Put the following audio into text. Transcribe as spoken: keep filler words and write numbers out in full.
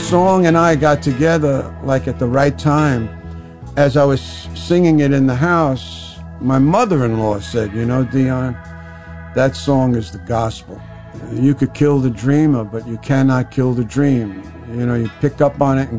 song and I got together like at the right time. As I was singing it in the house, my mother-in-law said, you know, Dion, that song is the gospel. You could kill the dreamer, but you cannot kill the dream. You know, you pick up on it and